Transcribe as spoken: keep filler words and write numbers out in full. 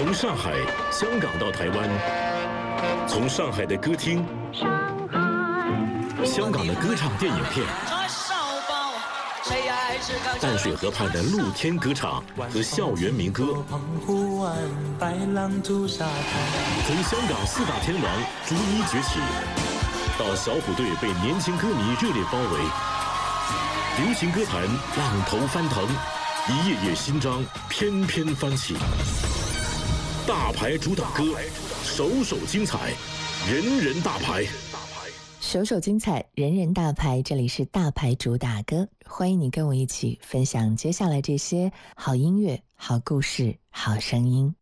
从上海、香港到台湾，从上海的歌厅、香港的歌唱电影片，淡水河畔的露天歌场和校园民歌，从香港四大天王逐一崛起，到小虎队被年轻歌迷热烈包围，流行歌坛浪头翻腾，一页页新章翩翩翻起。大牌主打歌，首首精彩，人人大牌。 首首精彩，人人大牌，这里是大牌主打歌，欢迎你跟我一起分享接下来这些好音乐、好故事、好声音。